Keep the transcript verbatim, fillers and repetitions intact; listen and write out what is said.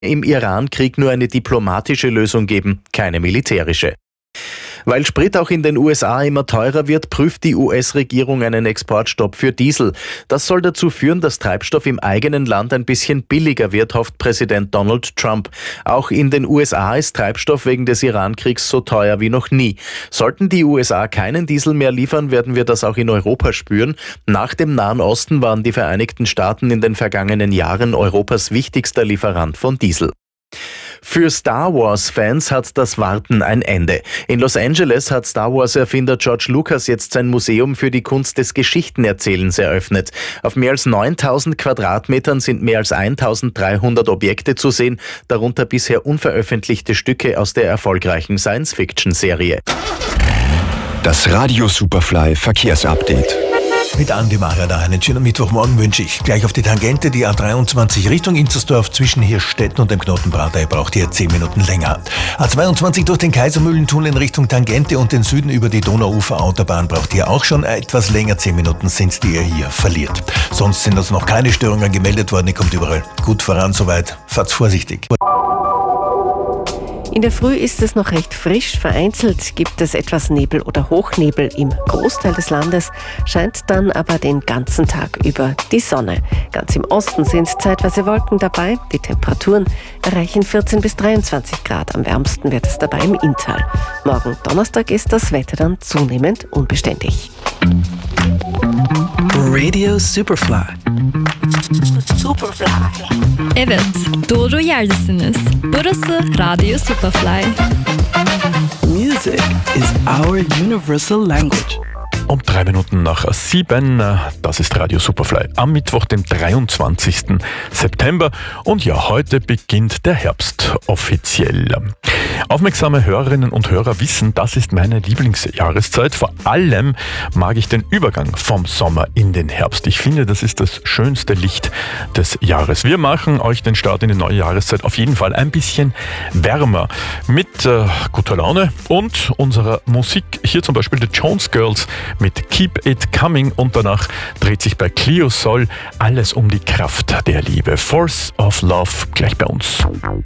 im Iran-Krieg nur eine diplomatische Lösung geben, keine militärische. Weil Sprit auch in den U S A immer teurer wird, prüft die U S-Regierung einen Exportstopp für Diesel. Das soll dazu führen, dass Treibstoff im eigenen Land ein bisschen billiger wird, hofft Präsident Donald Trump. Auch in den U S A ist Treibstoff wegen des Iran-Kriegs so teuer wie noch nie. Sollten die U S A keinen Diesel mehr liefern, werden wir das auch in Europa spüren. Nach dem Nahen Osten waren die Vereinigten Staaten in den vergangenen Jahren Europas wichtigster Lieferant von Diesel. Für Star Wars-Fans hat das Warten ein Ende. In Los Angeles hat Star Wars-Erfinder George Lucas jetzt sein Museum für die Kunst des Geschichtenerzählens eröffnet. Auf mehr als neuntausend Quadratmetern sind mehr als eintausenddreihundert Objekte zu sehen, darunter bisher unveröffentlichte Stücke aus der erfolgreichen Science-Fiction-Serie. Das Radio Superfly Verkehrsupdate. Mit Andi Macher da. Einen schönen Mittwochmorgen wünsche ich. Gleich auf die Tangente, die A dreiundzwanzig Richtung Inzersdorf zwischen Hirstetten und dem Knoten Bradei braucht ihr zehn Minuten länger. A zweiundzwanzig durch den Kaisermühlentunnel in Richtung Tangente und den Süden über die Donauuferautobahn braucht ihr auch schon etwas länger. zehn Minuten sind die ihr hier verliert. Sonst sind uns noch keine Störungen gemeldet worden. Ihr kommt überall gut voran soweit. Fahrt's vorsichtig. In der Früh ist es noch recht frisch. Vereinzelt gibt es etwas Nebel oder Hochnebel. Im Großteil des Landes scheint dann aber den ganzen Tag über die Sonne. Ganz im Osten sind zeitweise Wolken dabei. Die Temperaturen erreichen vierzehn bis dreiundzwanzig Grad. Am wärmsten wird es dabei im Inntal. Morgen Donnerstag ist das Wetter dann zunehmend unbeständig. Radio Superfly. Superfly. Evet, doğru yerdesiniz. Burası Radio Superfly. Music is our universal language. Um drei Minuten nach sieben, das ist Radio Superfly am Mittwoch, den dreiundzwanzigsten September. Und ja, heute beginnt der Herbst offiziell. Aufmerksame Hörerinnen und Hörer wissen, das ist meine Lieblingsjahreszeit. Vor allem mag ich den Übergang vom Sommer in den Herbst. Ich finde, das ist das schönste Licht des Jahres. Wir machen euch den Start in die neue Jahreszeit auf jeden Fall ein bisschen wärmer mit äh, guter Laune und unserer Musik. Hier zum Beispiel The Jones Girls mit Keep It Coming und danach dreht sich bei Clio Sol alles um die Kraft der Liebe. Force of Love gleich bei uns.